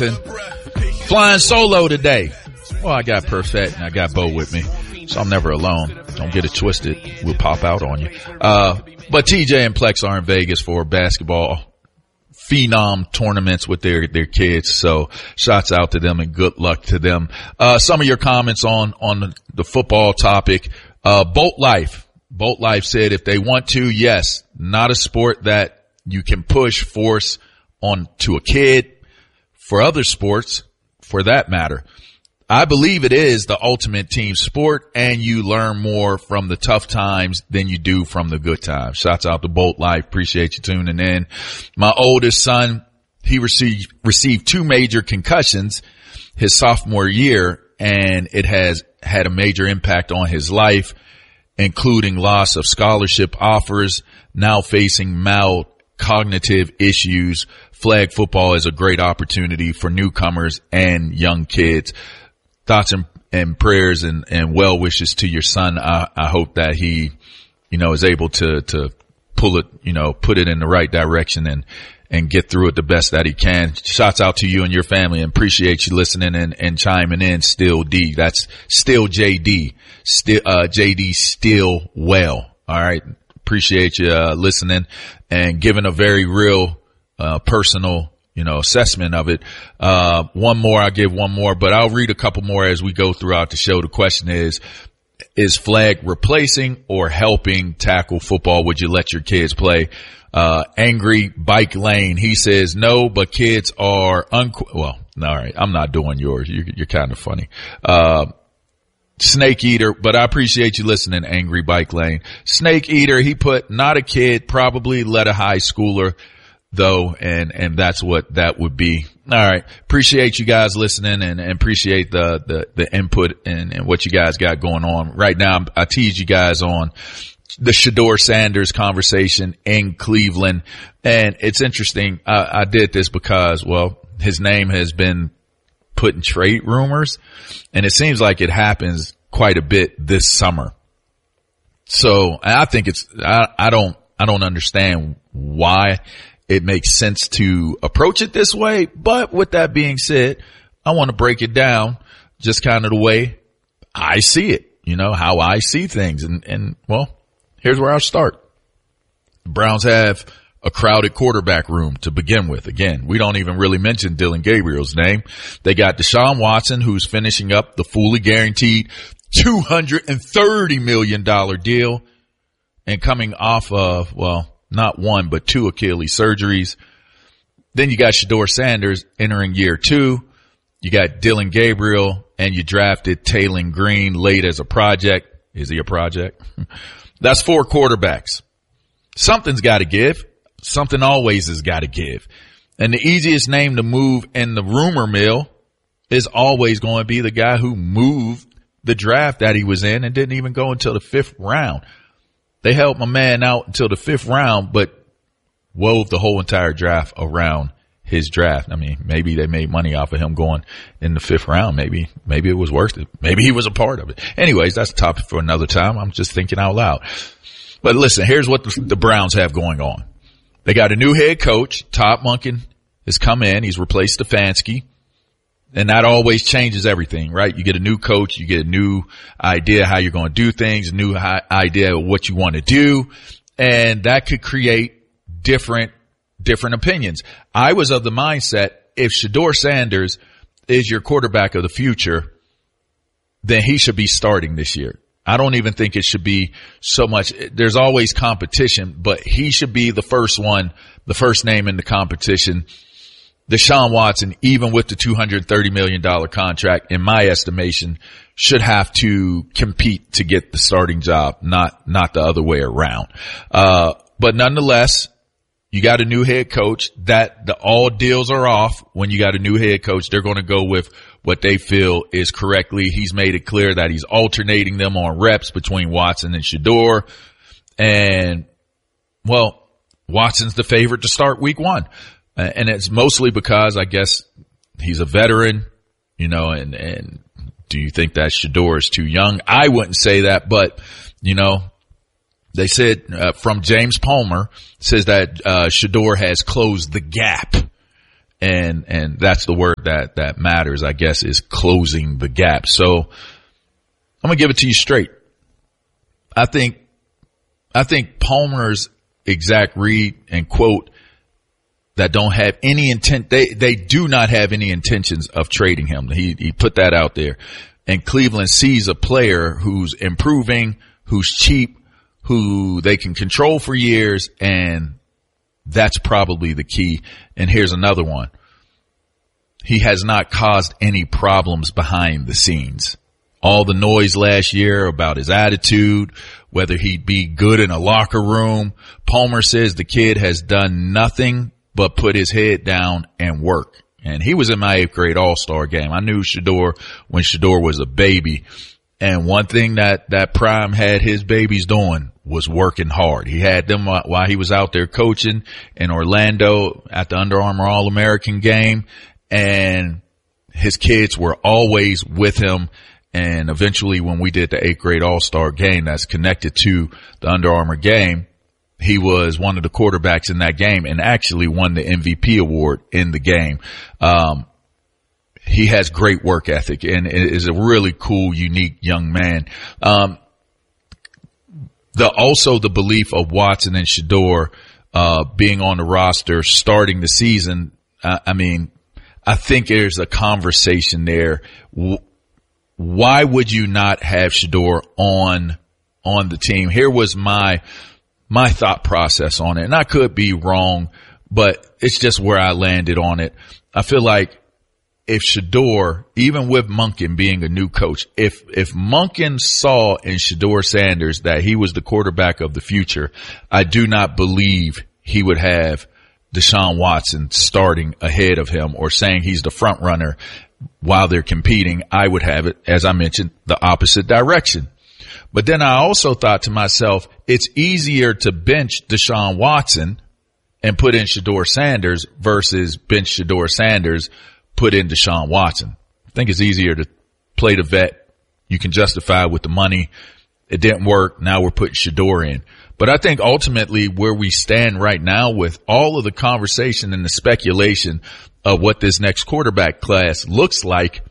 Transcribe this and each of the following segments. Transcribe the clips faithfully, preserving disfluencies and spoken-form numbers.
Flying solo today. Well, I got Perfect and I got Bo with me, so I'm never alone. Don't get it twisted. We'll pop out on you. Uh, but T J and Plex are in Vegas for basketball phenom tournaments with their, their kids. So shouts out to them and good luck to them. Uh, some of your comments on, on the, the football topic. Uh, Bolt Life. Bolt Life said if they want to, yes, not a sport that you can push force on to a kid. For other sports, for that matter, I believe it is the ultimate team sport, and you learn more from the tough times than you do from the good times. Shouts out to Bolt Life. Appreciate you tuning in. My oldest son, he received, received two major concussions his sophomore year, and it has had a major impact on his life, including loss of scholarship offers, now facing mild cognitive issues. Flag football is a great opportunity for newcomers and young kids. Thoughts and, and prayers and, and well wishes to your son. I, I hope that he, you know, is able to, to pull it, you know, put it in the right direction and, and get through it the best that he can. Shouts out to you and your family, and appreciate you listening and, and chiming in. Still D. That's still J D. Still, uh, J D still well. All right. Appreciate you, uh, listening and giving a very real, uh, personal, you know, assessment of it. Uh, one more, I'll give one more, but I'll read a couple more as we go throughout the show. The question is, is flag replacing or helping tackle football? Would you let your kids play? Uh, Angry Bike Lane, he says no, but kids are unqu- well, all right, I'm not doing yours. You're, you're kind of funny. Uh, Snake Eater, but I appreciate you listening, Angry Bike Lane. Snake Eater, he put not a kid, probably let a high schooler though, and, and that's what that would be. All right. Appreciate you guys listening and, and appreciate the, the, the input and, and what you guys got going on. Right now, I teased you guys on the Shedeur Sanders conversation in Cleveland. And it's interesting. I, I did this because, well, his name has been put in trade rumors, and it seems like it happens quite a bit this summer. So I think it's, I, I don't, I don't understand why it makes sense to approach it this way. But with that being said, I want to break it down just kind of the way I see it, you know, how I see things. And, and well, here's where I'll start. The Browns have a crowded quarterback room to begin with. Again, we don't even really mention Dillon Gabriel's name. They got Deshaun Watson, who's finishing up the fully guaranteed two hundred thirty million dollars deal and coming off of, well, not one, but two Achilles surgeries. Then you got Shedeur Sanders entering year two. You got Dillon Gabriel, and you drafted Taylon Green late as a project. Is he a project? That's four quarterbacks. Something's got to give. Something always has got to give. And the easiest name to move in the rumor mill is always going to be the guy who moved the draft that he was in and didn't even go until the fifth round. They helped my man out until the fifth round, but wove the whole entire draft around his draft. I mean, maybe they made money off of him going in the fifth round. Maybe, maybe it was worth it. Maybe he was a part of it. Anyways, that's a topic for another time. I'm just thinking out loud. But listen, here's what the, the Browns have going on. They got a new head coach. Todd Monken has come in. He's replaced Stefanski. And that always changes everything, right? You get a new coach. You get a new idea how you're going to do things, a new idea of what you want to do. And that could create different, different opinions. I was of the mindset, if Shedeur Sanders is your quarterback of the future, then he should be starting this year. I don't even think it should be so much. There's always competition, but he should be the first one, the first name in the competition. Deshaun Watson, even with the two hundred thirty million dollars contract, in my estimation, should have to compete to get the starting job, not, not the other way around. Uh, but nonetheless, you got a new head coach. That the all deals are off when you got a new head coach. They're going to go with what they feel is correctly. He's made it clear that he's alternating them on reps between Watson and Shedeur. And, well, Watson's the favorite to start week one. And it's mostly because I guess he's a veteran, you know, and, and do you think that Shedeur is too young? I wouldn't say that, but, you know, they said, uh, from James Palmer says that, uh, Shedeur has closed the gap. And, and that's the word that, that matters, I guess, is closing the gap. So I'm going to give it to you straight. I think, I think Palmer's exact read and quote that don't have any intent, they, they do not have any intentions of trading him. He, he put that out there. And Cleveland sees a player who's improving, who's cheap, who they can control for years, and that's probably the key. And here's another one. He has not caused any problems behind the scenes. All the noise last year about his attitude, whether he'd be good in a locker room. Palmer says the kid has done nothing but put his head down and work. And he was in my eighth grade all-star game. I knew Shedeur when Shedeur was a baby. And one thing that, that Prime had his babies doing was working hard. He had them while he was out there coaching in Orlando at the Under Armour All-American game. And his kids were always with him. And eventually when we did the eighth grade all-star game that's connected to the Under Armour game, he was one of the quarterbacks in that game and actually won the M V P award in the game. Um, he has great work ethic and is a really cool, unique young man. Um, the, also the belief of Watson and Shedeur, uh, being on the roster, starting the season. Uh, I mean, I think there's a conversation there. Why would you not have Shedeur on, on the team? Here was my, my thought process on it. And I could be wrong, but it's just where I landed on it. I feel like if Shedeur, even with Monken being a new coach, if, if Monken saw in Shedeur Sanders that he was the quarterback of the future, I do not believe he would have Deshaun Watson starting ahead of him or saying he's the front runner while they're competing. I would have it, as I mentioned, the opposite direction. But then I also thought to myself, it's easier to bench Deshaun Watson and put in Shedeur Sanders versus bench Shedeur Sanders, put in Deshaun Watson. I think it's easier to play the vet. You can justify with the money. It didn't work. Now we're putting Shedeur in. But I think ultimately where we stand right now with all of the conversation and the speculation of what this next quarterback class looks like,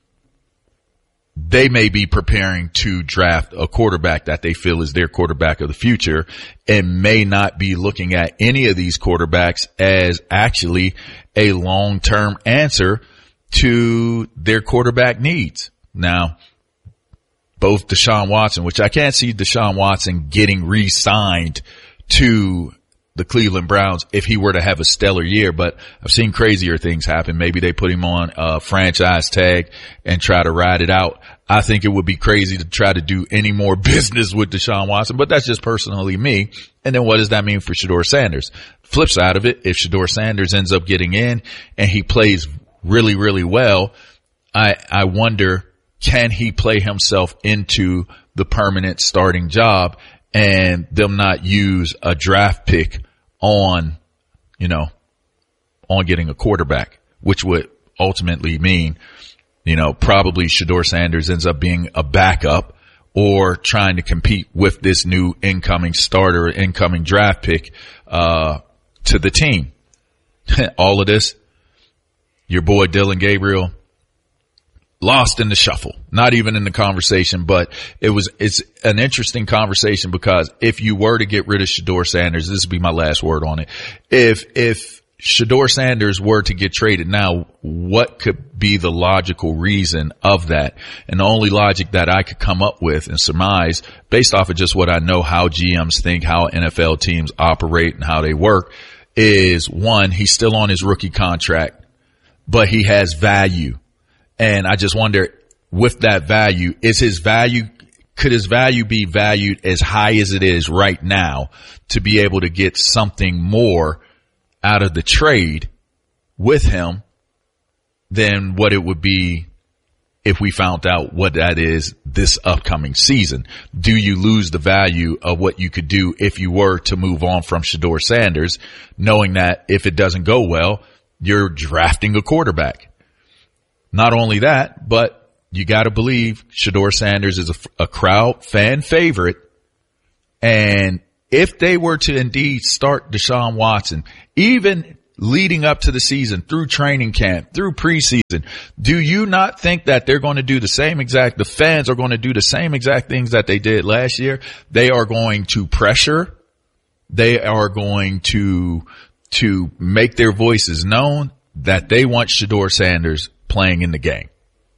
they may be preparing to draft a quarterback that they feel is their quarterback of the future and may not be looking at any of these quarterbacks as actually a long-term answer to their quarterback needs. Now, both Deshaun Watson, which I can't see Deshaun Watson getting re-signed to the Cleveland Browns if he were to have a stellar year, but I've seen crazier things happen. Maybe they put him on a franchise tag and try to ride it out. I think it would be crazy to try to do any more business with Deshaun Watson, but that's just personally me. And then what does that mean for Shedeur Sanders? Flip side of it, if Shedeur Sanders ends up getting in and he plays really, really well, I, I wonder, can he play himself into the permanent starting job and them not use a draft pick on, you know, on getting a quarterback, which would ultimately mean, you know, probably Shedeur Sanders ends up being a backup or trying to compete with this new incoming starter, incoming draft pick, uh, to the team. All of this, your boy Dillon Gabriel, lost in the shuffle, not even in the conversation, but it was, it's an interesting conversation because if you were to get rid of Shedeur Sanders, this would be my last word on it. If, if Shedeur Sanders were to get traded now, what could be the logical reason of that? And the only logic that I could come up with and surmise based off of just what I know how G Ms think, how N F L teams operate and how they work is one, he's still on his rookie contract, but he has value. And I just wonder, with that value, is his value, could his value be valued as high as it is right now to be able to get something more out of the trade with him than what it would be if we found out what that is this upcoming season? Do you lose the value of what you could do if you were to move on from Shedeur Sanders, knowing that if it doesn't go well, you're drafting a quarterback? Not only that, but you got to believe Shedeur Sanders is a, a crowd fan favorite. And if they were to indeed start Deshaun Watson, even leading up to the season, through training camp, through preseason, do you not think that they're going to do the same exact, the fans are going to do the same exact things that they did last year? They are going to pressure. They are going to, to make their voices known that they want Shedeur Sanders playing in the game.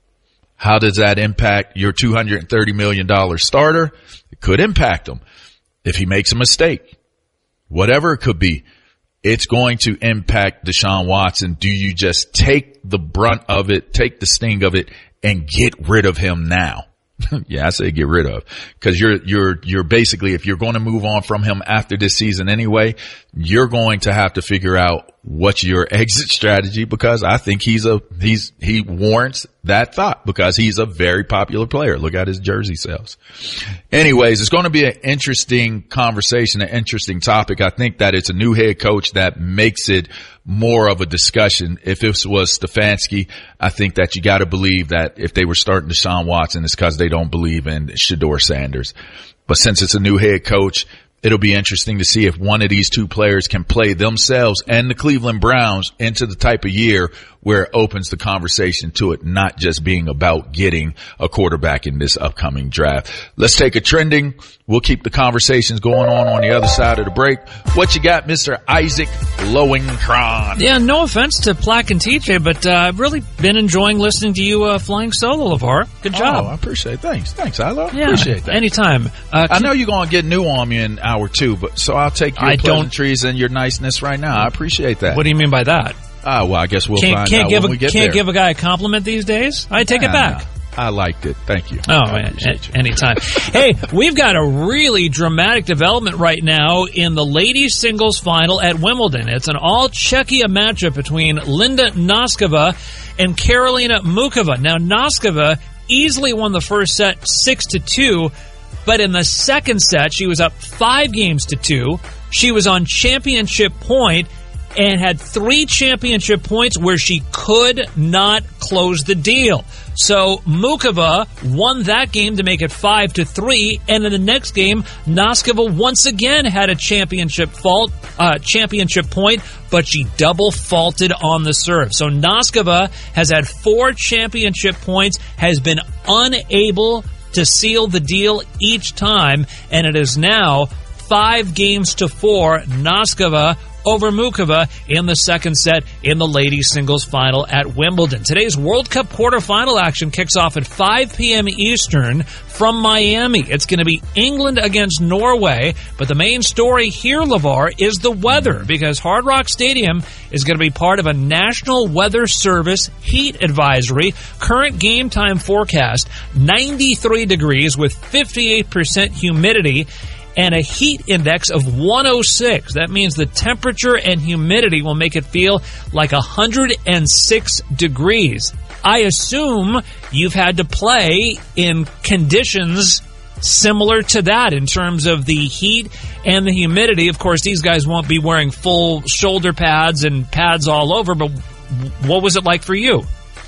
How does that impact your two hundred thirty million dollars starter? It could impact him if he makes a mistake. Whatever it could be, it's going to impact Deshaun Watson. Do you just take the brunt of it, take the sting of it, and get rid of him now? Yeah, I say get rid of, because you're, you're, you're basically, if you're going to move on from him after this season anyway, you're going to have to figure out what's your exit strategy, because I think he's a, he's, he warrants that thought because he's a very popular player. Look at his jersey sales. Anyways, it's going to be an interesting conversation, an interesting topic. I think that it's a new head coach that makes it more of a discussion. If it was Stefanski, I think that you got to believe that if they were starting Deshaun Watson, it's because they don't believe in Shedeur Sanders. But since it's a new head coach, it'll be interesting to see if one of these two players can play themselves and the Cleveland Browns into the type of year where it opens the conversation to it not just being about getting a quarterback in this upcoming draft. Let's take a trending. We'll keep the conversations going on on the other side of the break. What you got, Mister Isaac Lowenkron? Yeah, no offense to Plack and T J, but uh, I've really been enjoying listening to you uh, flying solo, LeVar. Good job. Oh, I appreciate it. Thanks. Thanks, Ilo. Yeah, appreciate that. Anytime. Uh, I know you're going to get new on me in hour two, but so I'll take your I pleasantries and your niceness right now. I appreciate that. What do you mean by that? Ah, well, I guess we'll can't, find can't out give when a, we get Can't there. give a guy a compliment these days? I take nah, it back. Nah. I liked it. Thank you. Oh, I man. appreciate you. Anytime. Hey, we've got a really dramatic development right now in the ladies singles final at Wimbledon. It's an all-Czechia matchup between Linda Noskova and Karolina Mukova. Now, Noskova easily won the first set six to two, but in the second set, she was up five games to two. She was on championship point and had three championship points where she could not close the deal. So Mukova won that game to make it five to three, and in the next game, Noskova once again had a championship fault, uh, championship point, but she double faulted on the serve. So Noskova has had four championship points, has been unable to seal the deal each time, and it is now five games to four. Noskova over Mukova in the second set in the ladies singles final at Wimbledon. Today's World Cup quarterfinal action kicks off at five p.m. Eastern from Miami. It's going to be England against Norway, but the main story here, LeVar, is the weather, because Hard Rock Stadium is going to be part of a National Weather Service heat advisory. Current game time forecast, ninety-three degrees with fifty-eight percent humidity and a heat index of one oh six. That means the temperature and humidity will make it feel like one hundred six degrees. I assume you've had to play in conditions similar to that in terms of the heat and the humidity. Of course, these guys won't be wearing full shoulder pads and pads all over, but what was it like for you?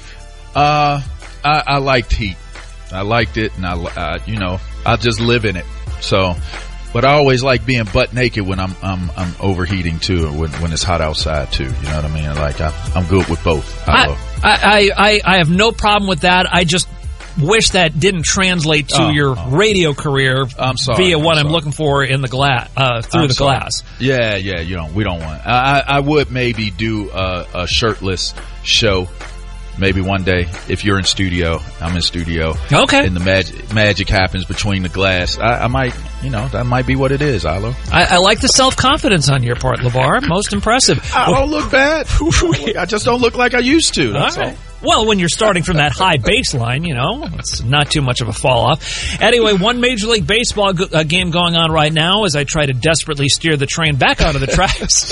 Uh, I, I liked heat. I liked it, and I, uh, you know, I just live in it. So, but I always like being butt naked when I'm I'm I'm overheating too, or when when it's hot outside too. You know what I mean? Like I, I'm good with both. I, I, I I I have no problem with that. I just wish that didn't translate to oh, your oh. radio career I'm sorry, via what I'm, I'm sorry. looking for in the glass uh, through I'm the sorry. glass. Yeah, yeah. You know, we don't want. I I, I would maybe do a, a shirtless show. Maybe one day, if you're in studio, I'm in studio. Okay. And the magic magic happens between the glass. I, I might, you know, that might be what it is, Ilo. I, I like the self-confidence on your part, LeVar. Most impressive. I don't look bad. I just don't look like I used to. That's all. All right. Well, when you're starting from that high baseline, you know, it's not too much of a fall off. Anyway, one Major League Baseball go- uh, game going on right now as I try to desperately steer the train back onto the tracks.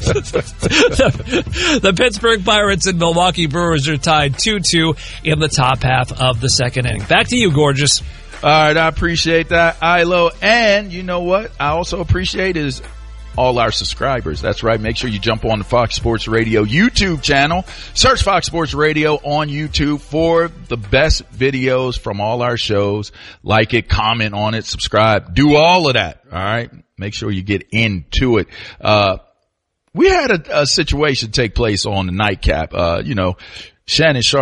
the, the Pittsburgh Pirates and Milwaukee Brewers are tied two two in the top half of the second inning. Back to you, Gorgeous. All right, I appreciate that, Ilo. And you know what I also appreciate is all our subscribers. That's right. Make sure you jump on the Fox Sports Radio YouTube channel. Search Fox Sports Radio on YouTube for the best videos from all our shows. Like it, comment on it, subscribe. Do all of that. All right. Make sure you get into it. Uh, we had a, a situation take place on the nightcap. Uh, you know, Shannon Sharp